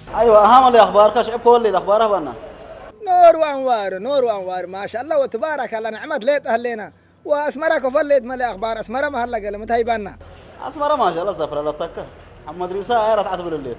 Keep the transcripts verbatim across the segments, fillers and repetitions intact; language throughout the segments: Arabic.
ايوه اهم اللي اخبارك شعب كل اللي اخباره بنا نور وانوار نور وانوار ما شاء الله وتبارك الله نعمت ليت اهلنا واسمرك وفليت مالي اخبار اسمره ما هلا قال متى يبانا اسمر ما شاء الله زفر لا تكه محمد ريسا ايرت عتب الليت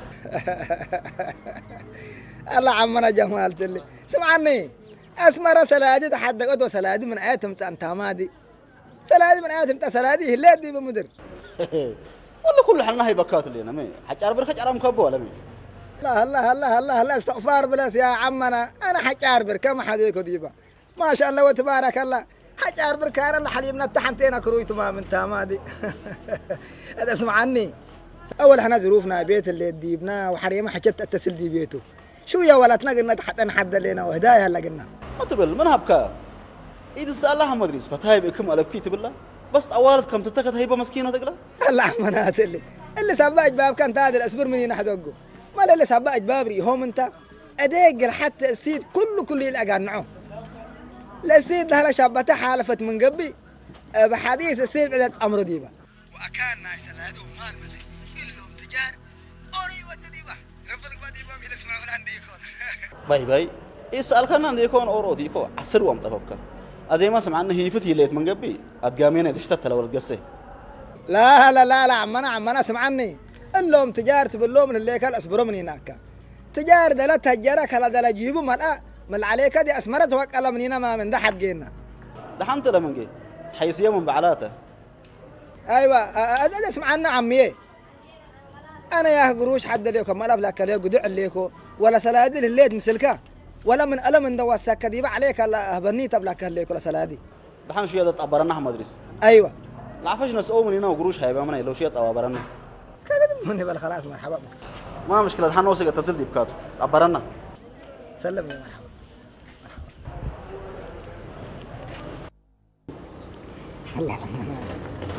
الله عمنا جمال تلي سمعني اسمر سلادي تحدى قدوه سلادي من ايتم انت مادي سلادي من ايتم سلادي الليت دي بمدر والله كل حنا هي بكات اللي انا مي حجار برك حجار مكبو ولا مي لا الله الله الله الله استغفار بلاس يا عمنا انا حجار برك ما حد يكو ديبا ما شاء الله وتبارك الله حجار برك انا اللي حليب نتحنتين كروي تمام انت مادي هذا اسمع عني اول احنا ظروفنا بيت اللي ديبنا وحريمه حكيت اتصل دي بيته شو يا ولدنا قلنا تحسن حد لنا وهدايا هلا قلنا ما تبل من هبكا ايد السالة مدريس فتاي بكم على بكيت بالله بس اوارد كم تتكت هيبه مسكينه تقلا الله عمنات اللي اللي سبا اجباب كان تادي الاسبر مني نحدقه ما اللي سبا اجباب ريهم انت ادق حتى السيد كله كل يلقى السيد لها شابته حالفت من قبي بحديث السيد بعد امر ديبه وكان ناس هذو مال ملي كلهم تجار اوري ود ديبه ربك ما ديبه اللي اسمعوا عندي يكون باي باي يسال كان عندي يكون اورو ديكو عسر وام طفبك ازي ما سمعنا هي فتي ليت من قبي اتقامين تشتت لو القصه لا لا لا لا عمنا عمنا سمعني اللهم تجارت باللوم اللي كان اصبروا من هناك تجار دلت تجارك هلا دل جيبوا ملا مل عليك دي اسمرت وقال من هنا ما من ده حد جينا دحمت لمن جي حيثيه من بعلاته ايوه انا اسمعنا عمي انا يا قروش حد ليكم ما ابلاك ليكو دع ليكو ولا سلادي الليد مسلكه ولا من ألم من دوا السكة دي عليك الله بنيت أبلاك هليك ولا سلادي دحين شيء ده أبرنا مدرس أيوة العفش نسأو من هنا وقروش هاي بمنا لو شيء أبرنا كذا من يبغى خلاص مرحبا بك ما مشكلة دحين وصل اتصل دي بكاتو أبرنا سلم يا مرحبا مرحبا الله عمنا